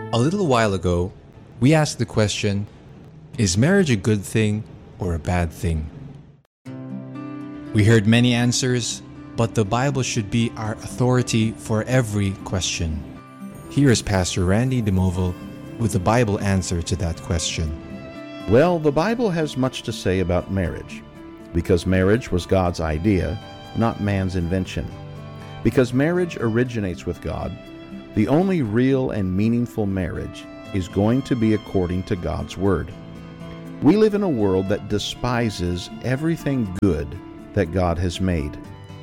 A little while ago, we asked the question, is marriage a good thing or a bad thing? We heard many answers, but the Bible should be our authority for every question. Here is Pastor Randy DeMoval with the Bible answer to that question. Well, the Bible has much to say about marriage, because marriage was God's idea, not man's invention. Because marriage originates with God, the only real and meaningful marriage is going to be according to God's Word. We live in a world that despises everything good that God has made.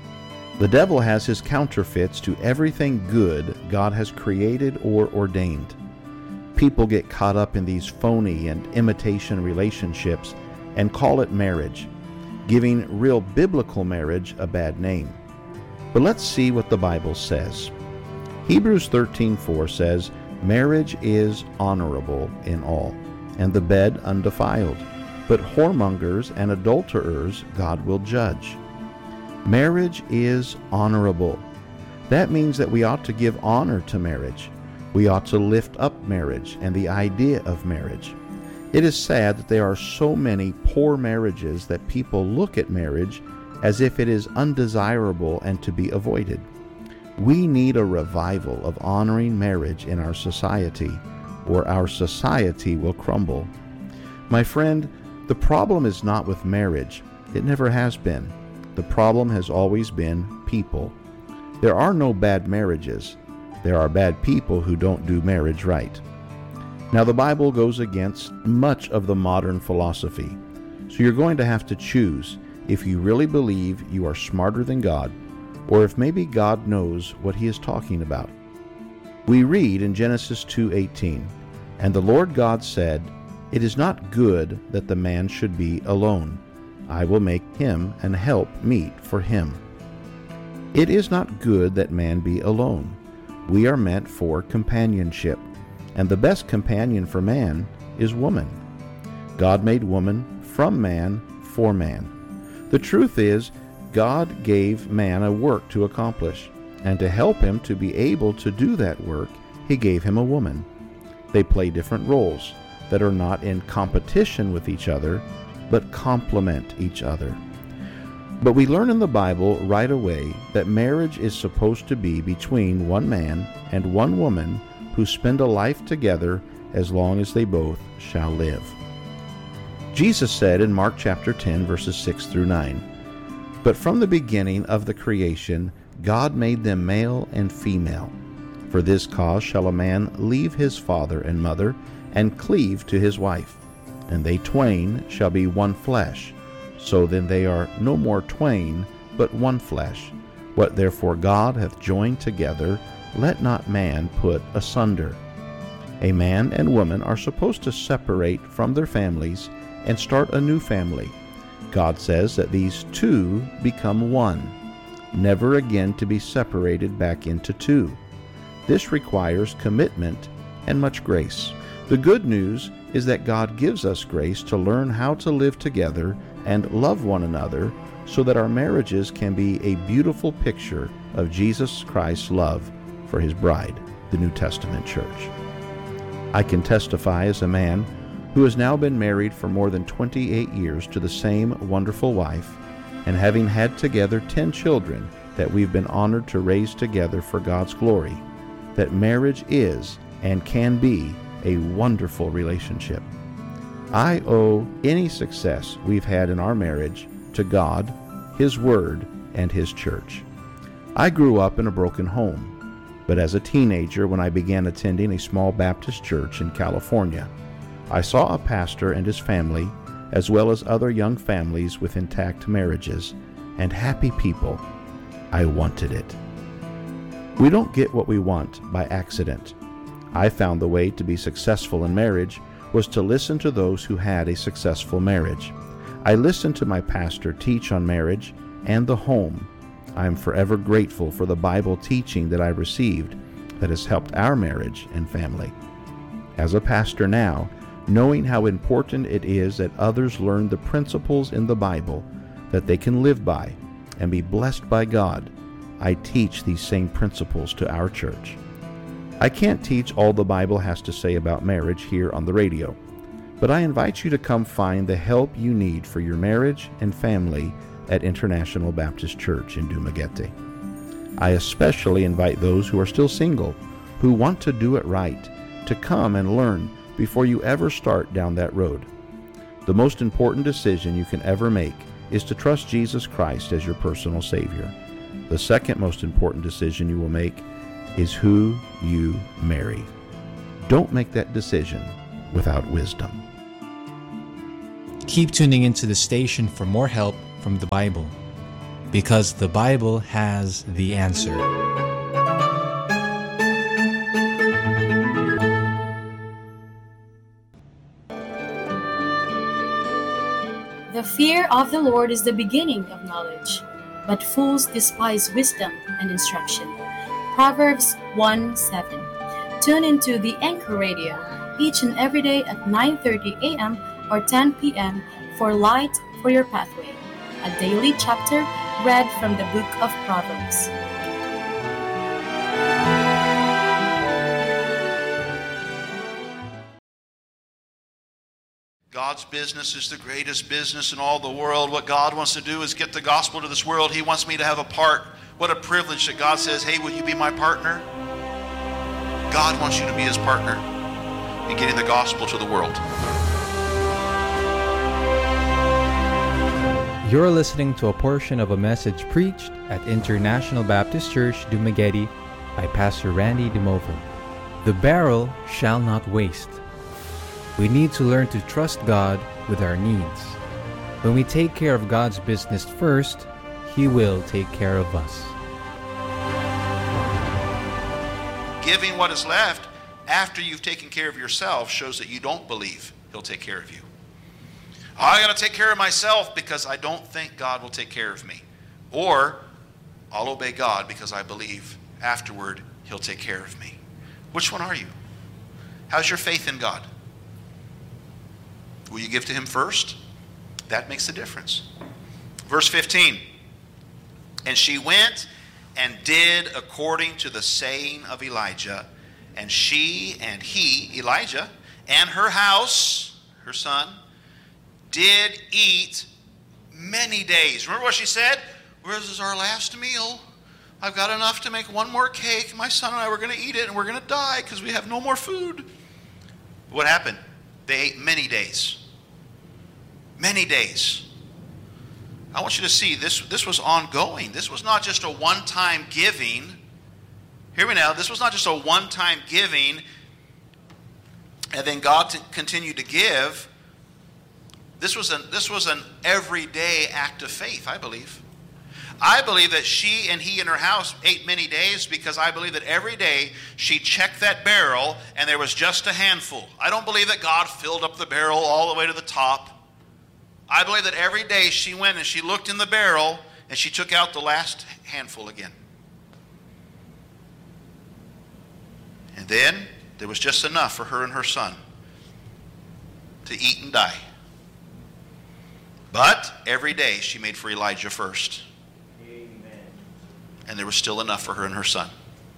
The devil has his counterfeits to everything good God has created or ordained. People get caught up in these phony and imitation relationships and call it marriage, giving real biblical marriage a bad name. But let's see what the Bible says. Hebrews 13:4 says, "Marriage is honorable in all, and the bed undefiled. But whoremongers and adulterers God will judge." Marriage is honorable. That means that we ought to give honor to marriage. We ought to lift up marriage and the idea of marriage. It is sad that there are so many poor marriages that people look at marriage as if it is undesirable and to be avoided. We need a revival of honoring marriage in our society, or our society will crumble. My friend, the problem is not with marriage. It never has been. The problem has always been people. There are no bad marriages. There are bad people who don't do marriage right. Now, the Bible goes against much of the modern philosophy, so you're going to have to choose if you really believe you are smarter than God, or if maybe God knows what He is talking about. We read in Genesis 2:18, "And the Lord God said, It is not good that the man should be alone. I will make him an help meet for him." It is not good that man be alone. We are meant for companionship, and the best companion for man is woman. God made woman from man for man. The truth is, God gave man a work to accomplish, and to help him to be able to do that work, He gave him a woman. They play different roles that are not in competition with each other, but complement each other. But we learn in the Bible right away that marriage is supposed to be between one man and one woman who spend a life together as long as they both shall live. Jesus said in Mark chapter 10, verses 6 through 9, "But from the beginning of the creation, God made them male and female. For this cause shall a man leave his father and mother, and cleave to his wife, and they twain shall be one flesh. So then they are no more twain, but one flesh. What therefore God hath joined together, let not man put asunder." A man and woman are supposed to separate from their families and start a new family. God says that these two become one, never again to be separated back into two. This requires commitment and much grace. The good news is that God gives us grace to learn how to live together and love one another so that our marriages can be a beautiful picture of Jesus Christ's love for His bride, the New Testament church. I can testify as a man who has now been married for more than 28 years to the same wonderful wife, and having had together 10 children that we've been honored to raise together for God's glory, that marriage is and can be a wonderful relationship. I owe any success we've had in our marriage to God, His Word, and His church. I grew up in a broken home, but as a teenager when I began attending a small Baptist church in California, I saw a pastor and his family, as well as other young families with intact marriages and happy people. I wanted it. We don't get what we want by accident. I found the way to be successful in marriage was to listen to those who had a successful marriage. I listened to my pastor teach on marriage and the home. I am forever grateful for the Bible teaching that I received that has helped our marriage and family. As a pastor now, knowing how important it is that others learn the principles in the Bible that they can live by and be blessed by God, I teach these same principles to our church. I can't teach all the Bible has to say about marriage here on the radio, but I invite you to come find the help you need for your marriage and family at International Baptist Church in Dumaguete. I especially invite those who are still single, who want to do it right, to come and learn before you ever start down that road. The most important decision you can ever make is to trust Jesus Christ as your personal Savior. The second most important decision you will make is who you marry. Don't make that decision without wisdom. Keep tuning into the station for more help from the Bible, because the Bible has the answer. The fear of the Lord is the beginning of knowledge, but fools despise wisdom and instruction. Proverbs 1:7. Tune into the Anchor Radio each and every day at 9:30 a.m. or 10 p.m. for Light for Your Pathway, a daily chapter read from the book of Proverbs. God's business is the greatest business in all the world. What God wants to do is get the gospel to this world. He wants me to have a part. What a privilege that God says, hey, will you be my partner? God wants you to be his partner in getting the gospel to the world. You're listening to a portion of a message preached at International Baptist Church, Dumaguete, by Pastor Randy DeMovo. The barrel shall not waste. We need to learn to trust God with our needs. When we take care of God's business first, He will take care of us. Giving what is left after you've taken care of yourself shows that you don't believe he'll take care of you. I got to take care of myself because I don't think God will take care of me. Or I'll obey God because I believe afterward he'll take care of me. Which one are you? How's your faith in God? Will you give to him first? That makes a difference. Verse 15. And she went and did according to the saying of Elijah. And she and he, Elijah, and her house, her son, did eat many days. Remember what she said? This is our last meal. I've got enough to make one more cake. My son and I were going to eat it and we're going to die because we have no more food. What happened? They ate many days. Many days. I want you to see this was ongoing. This was not just a one-time giving. Hear me now. This was not just a one-time giving and then God continued to give. This was an everyday act of faith, I believe. I believe that she and he in her house ate many days because I believe that every day she checked that barrel and there was just a handful. I don't believe that God filled up the barrel all the way to the top. I believe that every day she went and she looked in the barrel and she took out the last handful again. And then there was just enough for her and her son to eat and die. But every day she made for Elijah first. And there was still enough for her and her son.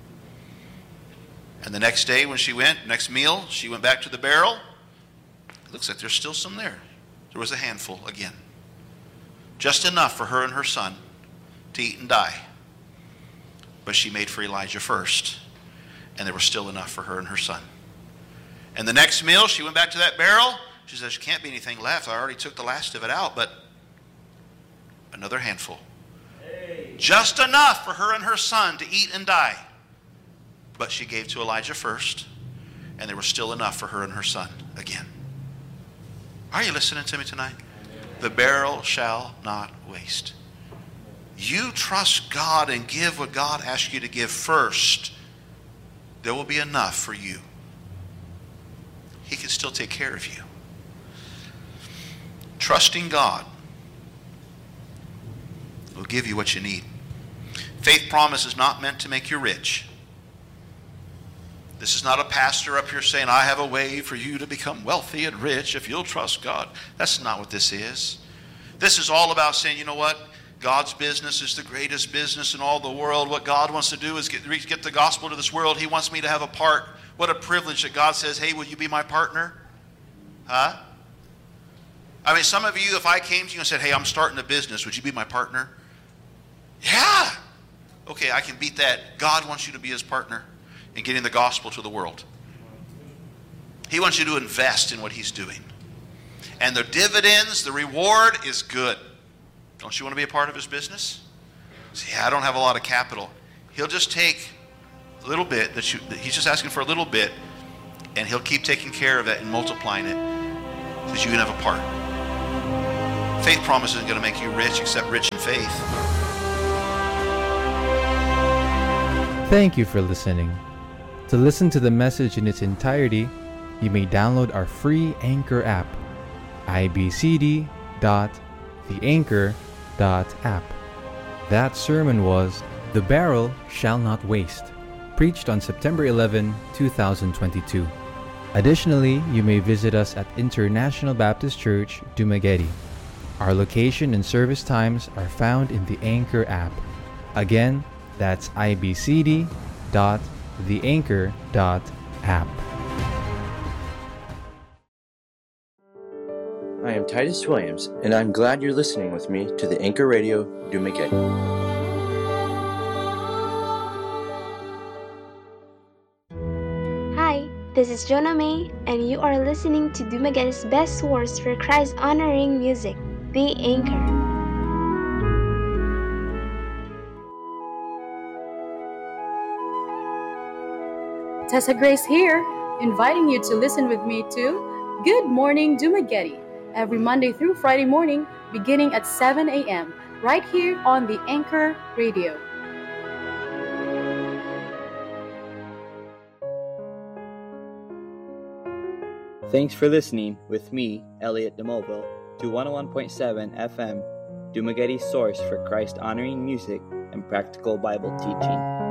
And the next day when she went, next meal, she went back to the barrel. It looks like there's still some there. There was a handful again. Just enough for her and her son to eat and die. But she made for Elijah first. And there was still enough for her and her son. And the next meal, she went back to that barrel. She says, there can't be anything left. I already took the last of it out, but another handful. Just enough for her and her son to eat and die. But she gave to Elijah first, and there was still enough for her and her son again. Are you listening to me tonight? The barrel shall not waste. You trust God and give what God asks you to give first. There will be enough for you. He can still take care of you. Trusting God will give you what you need. Faith promise is not meant to make you rich. This is not a pastor up here saying, I have a way for you to become wealthy and rich if you'll trust God. That's not what this is. This is all about saying, you know what? God's business is the greatest business in all the world. What God wants to do is get the gospel to this world. He wants me to have a part. What a privilege that God says, hey, will you be my partner? Huh? I mean, some of you, if I came to you and said, hey, I'm starting a business, would you be my partner? Yeah. Okay, I can beat that. God wants you to be his partner in getting the gospel to the world. He wants you to invest in what he's doing. And the dividends, the reward is good. Don't you want to be a part of his business? See, I don't have a lot of capital. He'll just take a little bit he's just asking for a little bit, and he'll keep taking care of that and multiplying it so that you can have a part. Faith promise isn't going to make you rich except rich in faith. Thank you for listening. To listen to the message in its entirety, you may download our free Anchor app, ibcd.theanchor.app. That sermon was The Barrel Shall Not Waste, preached on September 11, 2022. Additionally, you may visit us at International Baptist Church, Dumaguete. Our location and service times are found in the Anchor app. Again, that's ibcd.theanchor.app. I am Titus Williams, and I'm glad you're listening with me to the Anchor Radio Dumaguete. Hi, this is Jonah May, and you are listening to Dumaguete's best source for Christ-honoring music, The Anchor. Tessa Grace here, inviting you to listen with me to Good Morning Dumaguete, every Monday through Friday morning, beginning at 7 a.m., right here on the Anchor Radio. Thanks for listening with me, Elliot DeMobile, to 101.7 FM, Dumaguete's source for Christ-honoring music and practical Bible teaching.